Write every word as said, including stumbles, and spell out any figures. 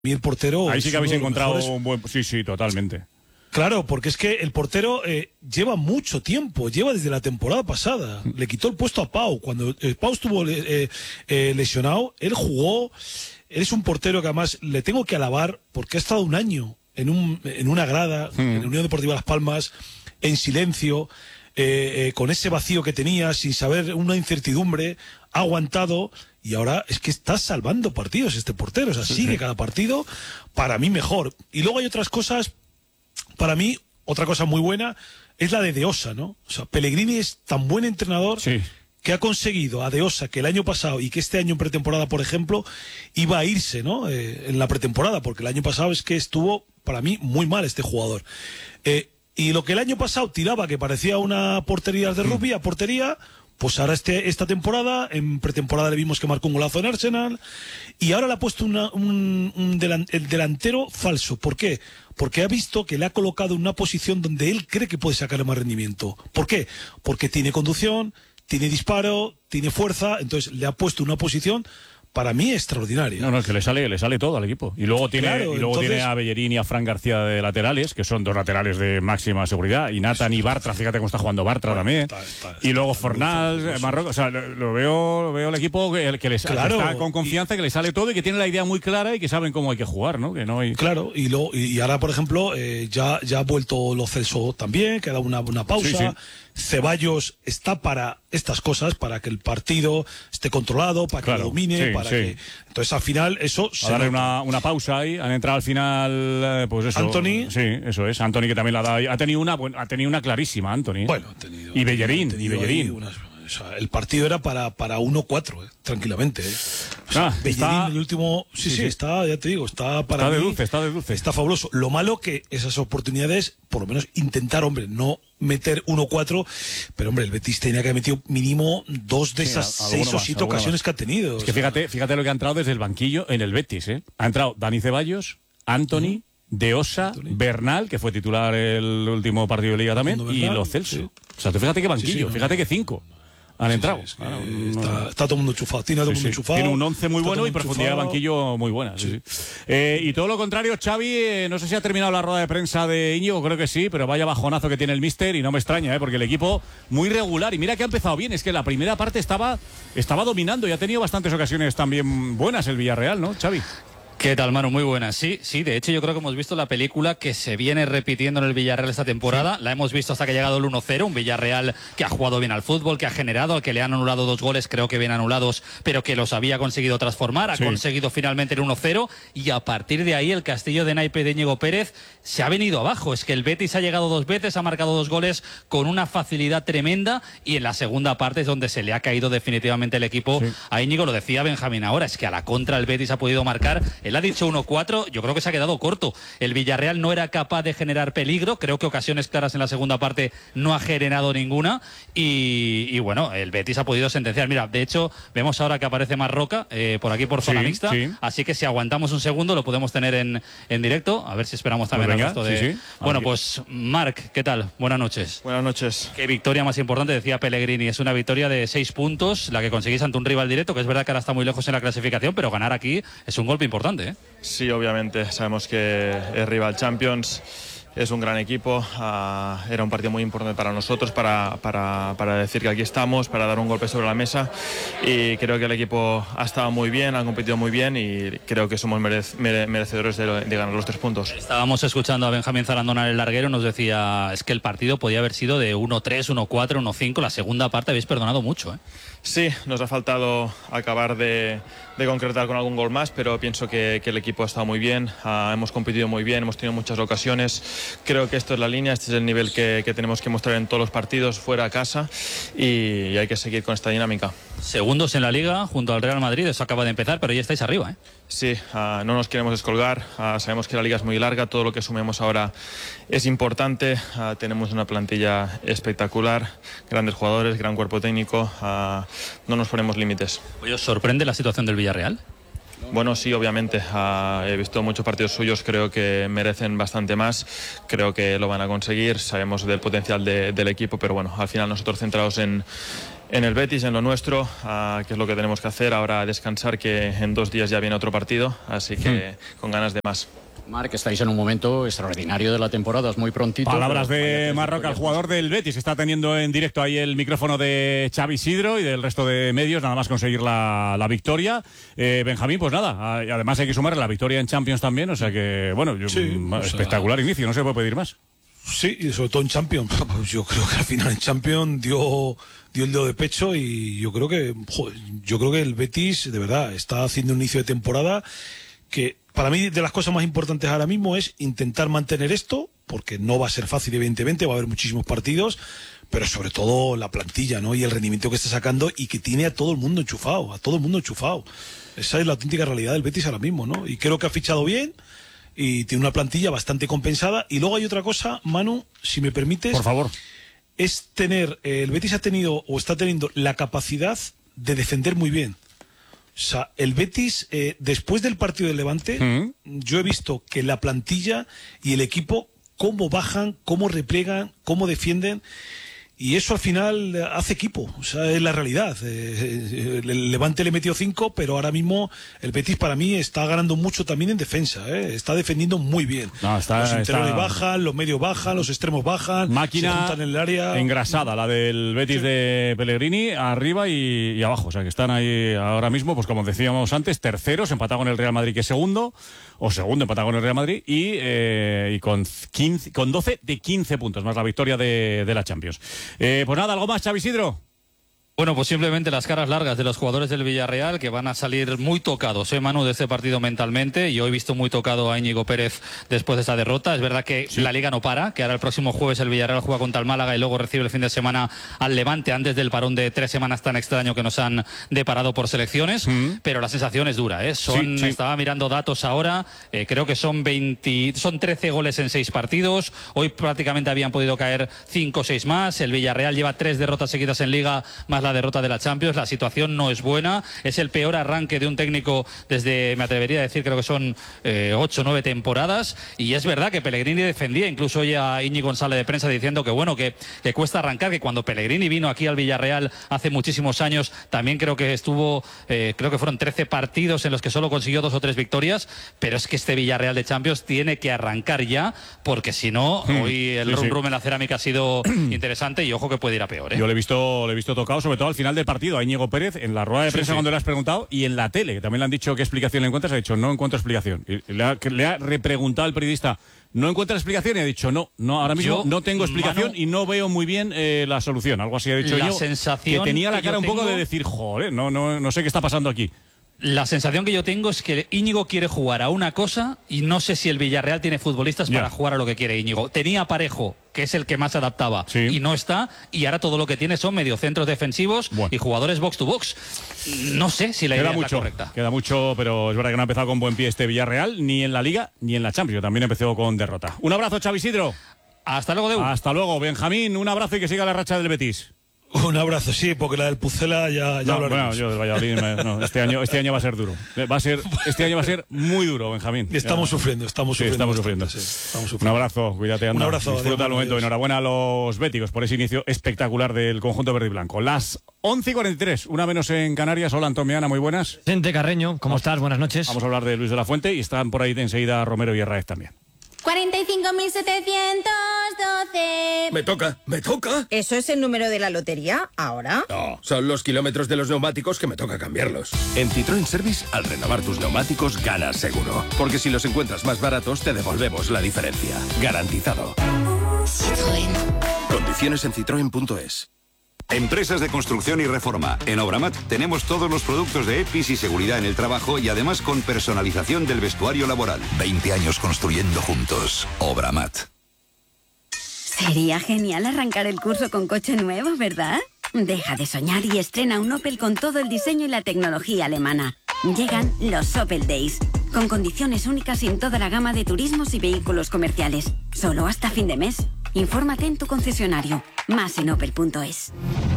mí el portero... Ahí sí que habéis encontrado mejores... un buen... Sí, sí, totalmente. Claro, porque es que el portero eh, lleva mucho tiempo, lleva desde la temporada pasada. Le quitó el puesto a Pau. Cuando eh, Pau estuvo eh, eh, lesionado, él jugó. Él es un portero que además le tengo que alabar porque ha estado un año en, un, en una grada, mm. en la Unión Deportiva Las Palmas, en silencio, eh, eh, con ese vacío que tenía, sin saber, una incertidumbre, ha aguantado y ahora es que está salvando partidos este portero. O sea, sigue cada partido, para mí mejor. Y luego hay otras cosas. Para mí, otra cosa muy buena es la de De Osa, ¿no? O sea, Pellegrini es tan buen entrenador sí. que ha conseguido a De Osa que el año pasado y que este año en pretemporada, por ejemplo, iba a irse, ¿no? Eh, en la pretemporada, porque el año pasado es que estuvo, para mí, muy mal este jugador. Eh, y lo que el año pasado tiraba, que parecía una portería de rugby, a portería... Pues ahora este, esta temporada, en pretemporada le vimos que marcó un golazo en Arsenal y ahora le ha puesto una, un, un delan, el delantero falso. ¿Por qué? Porque ha visto que le ha colocado en una posición donde él cree que puede sacarle más rendimiento. ¿Por qué? Porque tiene conducción, tiene disparo, tiene fuerza, entonces le ha puesto una posición... Para mí extraordinaria. No, no, es que le sale, le sale todo al equipo. Y luego tiene, claro, y luego entonces... tiene a Bellerín y a Fran García de laterales, que son dos laterales de máxima seguridad. Y Nathan y Bartra, fíjate cómo está jugando Bartra bueno, también. Está, está, está, y luego Fornal, Marrocos. O sea, lo, lo veo lo veo el equipo que, que les claro, que está con confianza, y... que le sale todo y que tiene la idea muy clara y que saben cómo hay que jugar, ¿no? Que no hay... Claro, y, lo, y ahora, por ejemplo, eh, ya, ya ha vuelto Lo Celso también, que ha dado una, una pausa. Sí, sí. Ceballos está para estas cosas, para que el partido esté controlado, para claro, que lo domine, sí, para sí. que... Entonces, al final, eso... A darle una, una pausa ahí, han entrado al final, pues eso... Anthony. Sí, eso es, Anthony que también la ha dado, ha tenido una, bueno, ha tenido una clarísima, Anthony. Bueno, ha tenido... Y Bellerín, ha tenido y Bellerín. Unas, o sea, el partido era para, para uno cuatro, eh, tranquilamente, eh. O sea, ah, Bellerín, está... el último... Sí, sí, sí, sí, está, ya te digo, está para Está de mí, dulce, está de dulce. Está fabuloso. Lo malo que esas oportunidades, por lo menos intentar, hombre, no... meter uno cuatro, pero hombre, el Betis tenía que haber metido mínimo dos de esas sí, seis o siete ocasiones más. que ha tenido. Es que fíjate, fíjate lo que ha entrado desde el banquillo en el Betis, ¿eh? Ha entrado Dani Ceballos, Anthony, uh-huh. De Osa, Anthony. Bernal, que fue titular el último partido de Liga también, Bernal, y Lo Celso. Sí. O sea, tú fíjate qué banquillo, sí, sí, no, no, fíjate que cinco. Han sí, entrado. Sí, claro, está, está todo el mundo enchufado. Tiene todo el sí, mundo sí. enchufado. Tiene un once muy bueno y profundidad de banquillo muy buena. Sí. Sí. Eh, y todo lo contrario, Xavi, eh, no sé si ha terminado la rueda de prensa de Íñigo, creo que sí, pero vaya bajonazo que tiene el míster y no me extraña, eh, porque el equipo muy regular. Y mira que ha empezado bien, es que la primera parte estaba, estaba dominando y ha tenido bastantes ocasiones también buenas el Villarreal, ¿no, Xavi? ¿Qué tal, Manu? Muy buena. Sí, sí, de hecho yo creo que hemos visto la película que se viene repitiendo en el Villarreal esta temporada. Sí. La hemos visto hasta que ha llegado el uno cero, un Villarreal que ha jugado bien al fútbol, que ha generado, al que le han anulado dos goles, creo que bien anulados, pero que los había conseguido transformar, ha sí. conseguido finalmente el uno cero, y a partir de ahí el castillo de naipe de Íñigo Pérez se ha venido abajo. Es que el Betis ha llegado dos veces, ha marcado dos goles con una facilidad tremenda, y en la segunda parte es donde se le ha caído definitivamente el equipo sí. a Íñigo. Lo decía Benjamín ahora, es que a la contra el Betis ha podido marcar, él ha dicho uno cuatro, yo creo que se ha quedado corto. El Villarreal no era capaz de generar peligro, creo que ocasiones claras en la segunda parte no ha generado ninguna, y, y bueno, el Betis ha podido sentenciar. Mira, de hecho, vemos ahora que aparece Marroca eh, por aquí por zona sí, mixta, sí. así que si aguantamos un segundo lo podemos tener en, en directo, a ver si esperamos también pues venga, el resto de... Sí, sí. Bueno, aquí. Pues Marc, ¿qué tal? Buenas noches. Buenas noches. Qué victoria más importante, decía Pellegrini, es una victoria de seis puntos, la que conseguís ante un rival directo, que es verdad que ahora está muy lejos en la clasificación, pero ganar aquí es un golpe importante, ¿eh? Sí, obviamente, sabemos que es rival Champions, es un gran equipo, uh, era un partido muy importante para nosotros, para, para, para decir que aquí estamos, para dar un golpe sobre la mesa, y creo que el equipo ha estado muy bien, ha competido muy bien, y creo que somos merec mere merecedores de, de ganar los tres puntos. Estábamos escuchando a Benjamín Zarandona en el larguero, nos decía, es que el partido podía haber sido de uno tres, uno cuatro, uno cinco, la segunda parte habéis perdonado mucho, ¿eh? Sí, nos ha faltado acabar de, de concretar con algún gol más, pero pienso que, que el equipo ha estado muy bien, uh, hemos competido muy bien, hemos tenido muchas ocasiones. Creo que esto es la línea, este es el nivel que, que tenemos que mostrar en todos los partidos, fuera a casa, y, y hay que seguir con esta dinámica. Segundos en la Liga, junto al Real Madrid, eso acaba de empezar, pero ya estáis arriba, ¿eh? Sí, uh, no nos queremos descolgar, uh, sabemos que la Liga es muy larga, todo lo que sumemos ahora es importante, uh, tenemos una plantilla espectacular, grandes jugadores, gran cuerpo técnico, uh, no nos ponemos límites. ¿Os sorprende la situación del Villarreal? Bueno, sí, obviamente. Uh, he visto muchos partidos suyos, creo que merecen bastante más, creo que lo van a conseguir, sabemos del potencial de, del equipo, pero bueno, al final nosotros centrados en, en el Betis, en lo nuestro, uh, que es lo que tenemos que hacer. Ahora descansar, que en dos días ya viene otro partido, así que mm. con ganas de más. Marc, estáis en un momento extraordinario de la temporada, es muy prontito. Palabras de Marroca, el jugador del Betis. Está teniendo en directo ahí el micrófono de Xavi Isidro y del resto de medios, nada más conseguir la, la victoria. Eh, Benjamín, pues nada, además hay que sumarle la victoria en Champions también, o sea que, bueno, yo, sí, espectacular o sea, inicio, no se puede pedir más. Sí, y sobre todo en Champions. Yo creo que al final en Champions dio, dio el dedo de pecho y yo creo que, joder, yo creo que el Betis, de verdad, está haciendo un inicio de temporada que para mí de las cosas más importantes ahora mismo es intentar mantener esto, porque no va a ser fácil evidentemente, va a haber muchísimos partidos, pero sobre todo la plantilla, ¿no? Y el rendimiento que está sacando y que tiene a todo el mundo enchufado, a todo el mundo enchufado. Esa es la auténtica realidad del Betis ahora mismo, ¿no? Y creo que ha fichado bien y tiene una plantilla bastante compensada. Y luego hay otra cosa, Manu, si me permites. Por favor. Es tener, eh, el Betis ha tenido o está teniendo la capacidad de defender muy bien. O sea, el Betis, eh, después del partido del Levante, ¿Mm? yo he visto que la plantilla y el equipo, cómo bajan, cómo replegan, cómo defienden, y eso al final hace equipo. O sea, es la realidad. Eh, el Levante le metió cinco, pero ahora mismo el Betis para mí está ganando mucho también en defensa. ¿eh? Está defendiendo muy bien. No, está, los interiores está... bajan, los medios bajan, los extremos bajan, máquina se juntan en el área. Engrasada, la del Betis sí. de Pellegrini, arriba y, y abajo. O sea, que están ahí ahora mismo, pues como decíamos antes, terceros, empatado con el Real Madrid, que es segundo, o segundo empatado con el Real Madrid, y, eh, y con, quince, con doce de quince puntos, más la victoria de, de la Champions. Eh, pues nada, ¿algo más, Xavi Isidro? Bueno, pues simplemente las caras largas de los jugadores del Villarreal, que van a salir muy tocados, ¿eh, Manu, de este partido mentalmente. Yo he visto muy tocado a Íñigo Pérez después de esta derrota. Es verdad que sí. la Liga no para, que ahora el próximo jueves el Villarreal juega contra el Málaga y luego recibe el fin de semana al Levante, antes del parón de tres semanas tan extraño que nos han deparado por selecciones. Mm. Pero la sensación es dura, ¿eh? Son, sí, sí. Estaba mirando datos ahora, eh, creo que son veinte, son trece goles en seis partidos. Hoy prácticamente habían podido caer cinco o seis más. El Villarreal lleva tres derrotas seguidas en Liga, más la derrota de la Champions. La situación no es buena, es el peor arranque de un técnico desde, me atrevería a decir, creo que son eh, ocho o nueve temporadas, y es verdad que Pellegrini defendía, incluso hoy a Íñigo en sala de prensa diciendo que bueno, que, que cuesta arrancar, que cuando Pellegrini vino aquí al Villarreal hace muchísimos años, también creo que estuvo, eh, creo que fueron trece partidos en los que solo consiguió dos o tres victorias, pero es que este Villarreal de Champions tiene que arrancar ya, porque si no, hmm. hoy el sí, rum rum sí. en la cerámica ha sido interesante y ojo que puede ir a peor, ¿eh? Yo lo he visto, lo he visto tocado, sobre todo al final del partido, a Íñigo Pérez, en la rueda de prensa sí, sí. cuando le has preguntado, y en la tele, que también le han dicho qué explicación le encuentras, ha dicho no encuentro explicación. Y le ha, le ha repreguntado al periodista, no encuentra explicación, y ha dicho no, no ahora mismo yo, no tengo explicación, Manu, y no veo muy bien eh, la solución. Algo así ha dicho la yo, sensación que tenía la que cara un tengo... poco de decir, joder, no, no, no sé qué está pasando aquí. La sensación que yo tengo es que Íñigo quiere jugar a una cosa y no sé si el Villarreal tiene futbolistas yeah. para jugar a lo que quiere Íñigo. Tenía a Parejo, que es el que más se adaptaba, sí. y no está, y ahora todo lo que tiene son mediocentros defensivos bueno. y jugadores box to box. No sé si la queda idea mucho, es la correcta. Queda mucho, pero es verdad que no ha empezado con buen pie este Villarreal, ni en la Liga, ni en la Champions. También empezó con derrota. Un abrazo, Xavi Isidro. Hasta luego, Deu. Hasta luego, Benjamín. Un abrazo y que siga la racha del Betis. Un abrazo, sí, porque la del Pucela ya, ya no, bueno, yo del Valladolid, me, no, este año, este año va a ser duro. Va a ser, este año va a ser muy duro, Benjamín. Estamos ya. sufriendo, estamos sí, sufriendo. Estamos sufriendo. Sí, estamos sufriendo. Un abrazo, cuídate, anda. Un abrazo. Disfruta el momento. Adiós. Enhorabuena a los béticos por ese inicio espectacular del conjunto verde y blanco. Las once y cuarenta y tres, una menos en Canarias. Hola, Antomiana, muy buenas. Vicente Carreño, ¿cómo vamos, estás? Buenas noches. Vamos a hablar de Luis de la Fuente y están por ahí de enseguida Romero y Herráez también. cuarenta y cinco mil setecientos doce. Me toca, me toca. ¿Eso es el número de la lotería ahora? No, son los kilómetros de los neumáticos que me toca cambiarlos. En Citroën Service, al renovar tus neumáticos, ganas seguro. Porque si los encuentras más baratos, te devolvemos la diferencia. Garantizado. Citroën. Condiciones en citroen punto es. Empresas de construcción y reforma. En Obramat tenemos todos los productos de EPIs y seguridad en el trabajo y además con personalización del vestuario laboral. veinte años construyendo juntos. Obramat. Sería genial arrancar el curso con coche nuevo, ¿verdad? Deja de soñar y estrena un Opel con todo el diseño y la tecnología alemana. Llegan los Opel Days, con condiciones únicas en toda la gama de turismos y vehículos comerciales. Solo hasta fin de mes. Infórmate en tu concesionario. Más en opel punto es.